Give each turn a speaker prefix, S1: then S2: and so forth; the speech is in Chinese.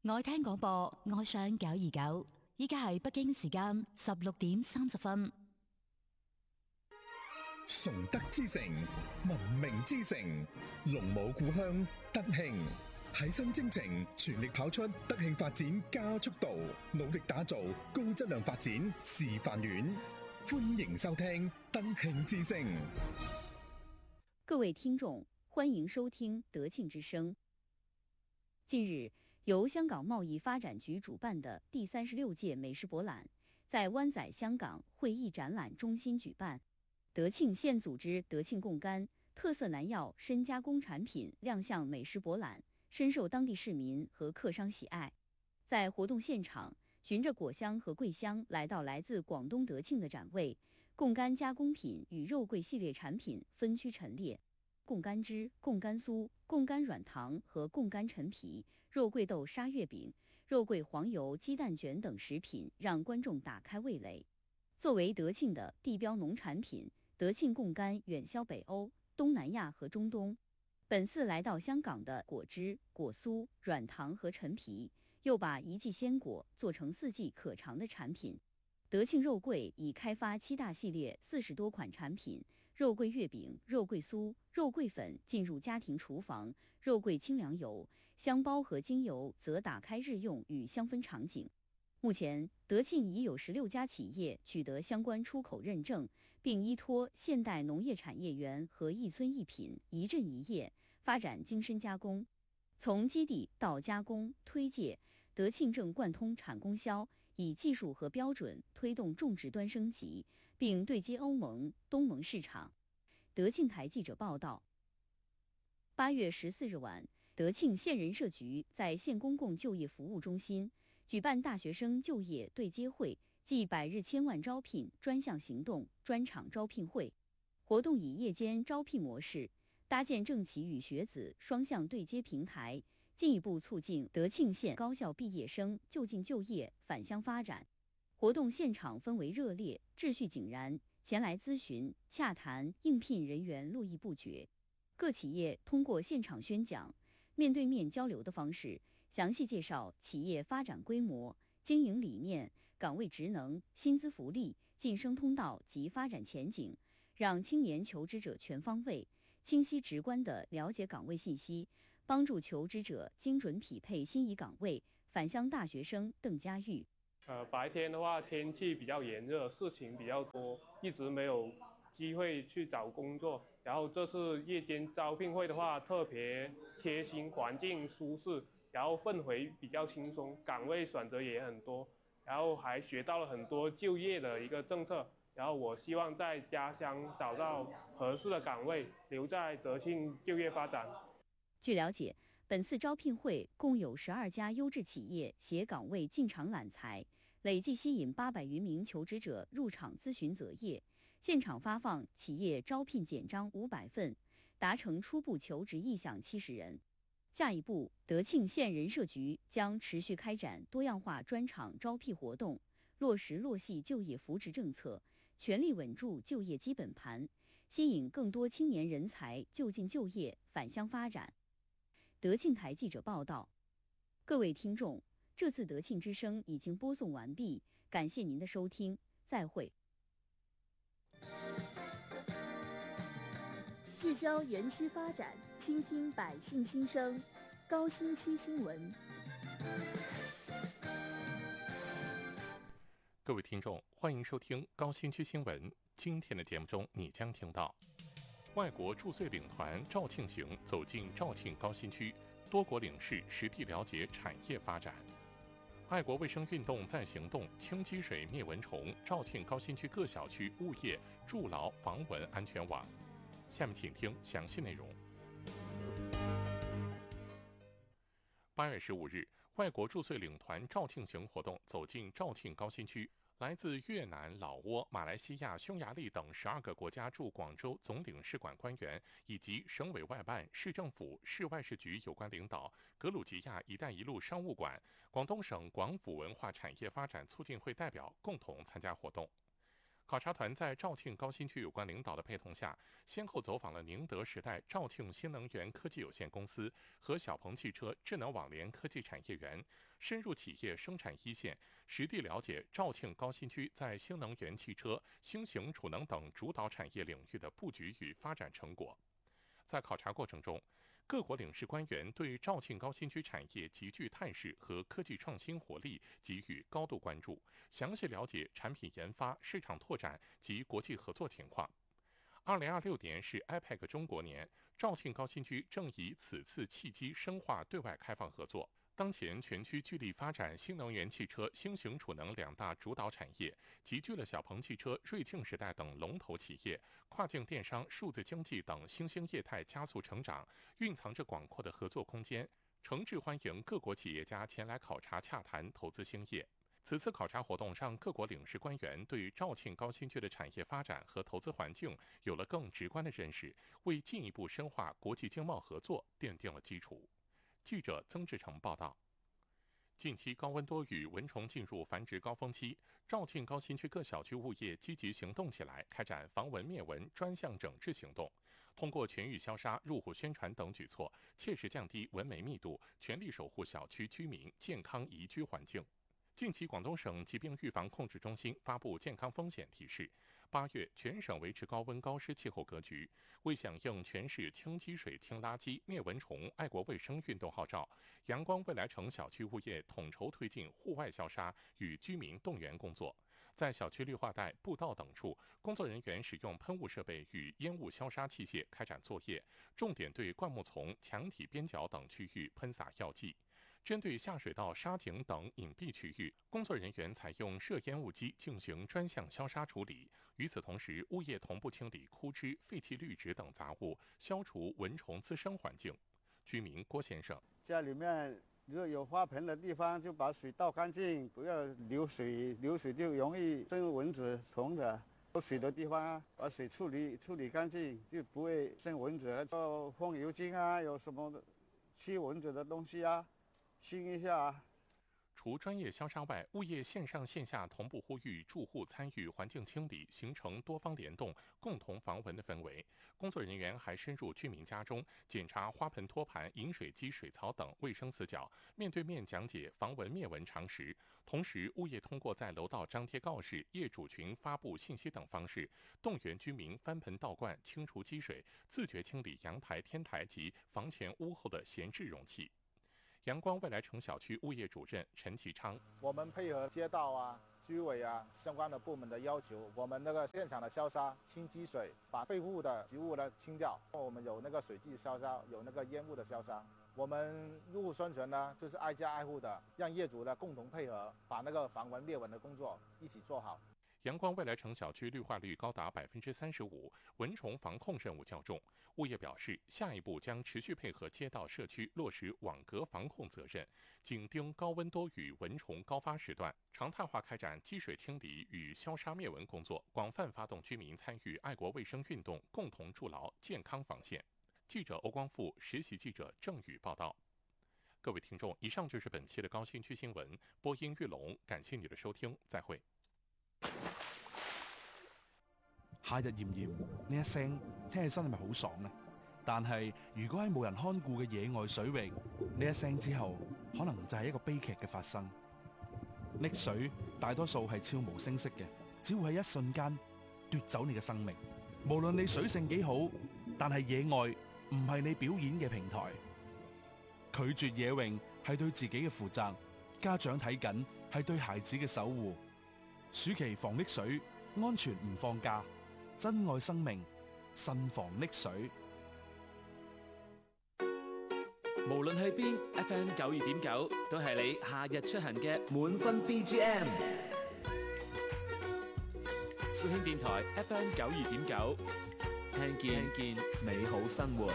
S1: 愛聽廣播，愛上929，依家係北京時間16點30分。
S2: 崇德之城，文明之城，龍舞故鄉德慶，喺新征程全力跑出德慶發展加速度，努力打造高質量發展示範縣。歡迎收聽德慶之聲。
S3: 各位聽眾，歡迎收聽德慶之聲。近日，由香港貿易發展局主辦的第36屆美食博覽在灣仔香港會議展覽中心舉辦。德慶縣組織德慶貢柑特色南藥深加工產品亮相美食博覽，深受當地市民和客商喜愛。在活動現場，循着果香和桂香來到來自廣東德慶的展位，貢柑加工品與肉桂系列產品分區陳列。貢柑汁、貢柑酥、貢柑軟糖和貢柑陳皮、肉桂豆沙月餅、肉桂黃油雞蛋卷等食品讓觀眾打開味蕾。作為德慶的地標農產品，德慶貢柑遠銷北歐、東南亞和中東。本次來到香港的果汁、果酥、軟糖和陳皮，又把一季鮮果做成4季可嘗的產品。德慶肉桂已開發7大系列40多款產品，肉桂月餅、肉桂酥、肉桂粉進入家庭廚房，肉桂清涼油、香包和精油則打開日用與香氛場景。目前，德慶已有16家企業取得相關出口認證，並依託現代農業產業園和一村一品、一鎮一業，發展精深加工。從基地到加工推介，德慶正貫通產供銷，以技術和標準推動種植端升級，並對接歐盟、東盟市場。德慶台記者報道，8月14日晚，德慶縣人社局在縣公共就業服務中心舉辦大學生就業對接會暨百日千萬招聘專項行動專場招聘會。活動以夜間招聘模式，搭建政企與學子雙向對接平台，進一步促進德慶縣高校畢業生就近就業、返鄉發展。活動現場氛圍熱烈，秩序井然，前來諮詢、洽談、應聘人員絡繹不絕。各企業通過現場宣講、面對面交流的方式，詳細介紹企業發展規模、經營理念、崗位職能、薪資福利、晉升通道及發展前景，讓青年求職者全方位、清晰直觀地了解崗位信息，幫助求職者精準匹配心儀崗位。返鄉大學生鄧家玉：
S4: 白天的話天氣比較炎熱，事情比較多，一直沒有機會去找工作。然後這次夜間招聘會的話，特別貼心，環境舒適，然後氛圍比較輕鬆，崗位選擇也很多，然後還學到了很多就業的一個政策。然後我希望在家鄉找到合適的崗位，留在德慶就業發展。
S3: 據了解，本次招聘會共有12家優質企業攜崗位進場攬才，累計吸引800餘名求職者入場諮詢擇業。現場發放企業招聘簡章500份，達成初步求職意向70人。下一步，德慶縣人社局將持續開展多樣化專場招聘活動，落實落細就業扶持政策，全力穩住就業基本盤，吸引更多青年人才就近就業、返鄉發展。德慶台記者報道。各位聽眾，這次德慶之聲已經播送完畢，感謝您的收聽，再會。
S5: 聚焦園區發展，傾聽百姓心聲，高新區新聞。
S6: 各位聽眾，歡迎收聽高新區新聞。今天的節目中，你將聽到外國駐穗領團肇慶行走進肇慶高新區，多國領事實地了解產業發展。愛國衛生運動在行動，清積水滅蚊蟲，肇慶高新區各小區物業築牢防蚊安全網。下面請聽詳細內容。8月15日，外國駐穗領團肇慶行活動走進肇慶高新區。來自越南、老撾、馬來西亞、匈牙利等12個國家駐廣州總領事館官員，以及省委外辦、市政府、市外事局有關領導，格魯吉亞“一帶一路”商務館、廣東省廣府文化產業發展促進會代表共同參加活動。 考察团在肇庆高新区有关领导的陪同下，先后走访了宁德时代肇庆新能源科技有限公司和小鹏汽车智能网联科技产业园，深入企业生产一线，实地了解肇庆高新区在新能源汽车、新型储能等主导产业领域的布局与发展成果。在考察过程中，各国领事官员对肇庆高新区产业极具态势和科技创新活力给予高度关注，详细了解产品研发、市场拓展及国际合作情况。2026年是 IPEC 中国年，肇庆高新区正以此次契机深化对外开放合作。当前全区聚力发展新能源汽车、新型储能两大主导产业，集聚了小鹏汽车、瑞庆时代等龙头企业，跨境电商、数字经济等新兴业态加速成长，蕴藏着广阔的合作空间，诚挚欢迎各国企业家前来考察洽谈投资兴业。此次考察活动让各国领事官员对肇庆高新区的产业发展和投资环境有了更直观的认识，为进一步深化国际经贸合作奠定了基础。记者曾志成报道。近期高温多雨，蚊虫进入繁殖高峰期，肇庆高新区各小区物业积极行动起来，开展防蚊灭蚊专项整治行动，通过全域消杀、入户宣传等举措，切实降低蚊媒密度，全力守护小区居民健康宜居环境。近期，广东省疾病预防控制中心发布健康风险提示：8月全省维持高温高湿气候格局。为响应全市清积水、清垃圾、灭蚊虫、爱国卫生运动号召，阳光未来城小区物业统筹推进户外消杀与居民动员工作。在小区绿化带、步道等处，工作人员使用喷雾设备与烟雾消杀器械开展作业，重点对灌木丛、墙体边角等区域喷洒药剂。针对下水道、沙井等隐蔽区域，工作人员采用射烟雾机进行专项消杀处理。与此同时，物业同步清理枯枝、废弃绿植等杂物，消除蚊虫滋生环境。居民郭先生：
S7: 家里面如果有花盆的地方，就把水倒干净，不要流水，流水就容易生蚊子、虫的。有水的地方，把水处理干净，就不会生蚊子。做风油精啊，有什么驱蚊子的东西啊，清一下。
S6: 除专业消杀外，物业线上线下同步呼吁住户参与环境清理，形成多方联动、共同防蚊的氛围。工作人员还深入居民家中，检查花盆、托盘、饮水机、水槽等卫生死角，面对面讲解防蚊灭蚊常识。同时，物业通过在楼道张贴告示、业主群发布信息等方式，动员居民翻盆倒灌、清除积水，自觉清理阳台、天台及房前屋后的闲置容器。阳光未来城小区物业主任陈其昌：
S8: 我们配合街道啊、居委啊相关的部门的要求，我们那个现场的消杀、清积水，把废物的植物呢清掉。我们有那个水剂消杀，有那个烟雾的消杀。我们入户宣传呢，就是挨家挨户的，让业主呢共同配合，把那个防蚊灭蚊的工作一起做好。
S6: 阳光未来城小区绿化率高达35%，蚊虫防控任务较重。物业表示，下一步将持续配合街道社区落实网格防控责任，紧盯高温多雨、蚊虫高发时段，常态化开展积水清理与消杀灭蚊工作，广泛发动居民参与爱国卫生运动，共同筑牢健康防线。记者欧光富，实习记者郑宇报道。各位听众，以上就是本期的高新区新闻，播音玉龙，感謝你的收聽，再會。
S9: 夏日炎炎，呢一聲聽起身係咪好爽呢？但係如果喺冇人看顧嘅野外水域，呢一聲之後，可能就係一個悲劇嘅發生。溺水大多數係悄無聲息嘅，只會喺一瞬間奪走你嘅生命。無論你水性幾好，但係野外唔係你表演嘅平台。拒絕野泳係對自己嘅負責，家長睇緊係對孩子嘅守護。暑期防溺水，安全唔放假，珍愛生命，慎防溺水。
S10: 無論去邊 ，FM 92.9都係你夏日出行嘅滿分 BGM。肇慶電台 FM 92.9，聽見美好生活。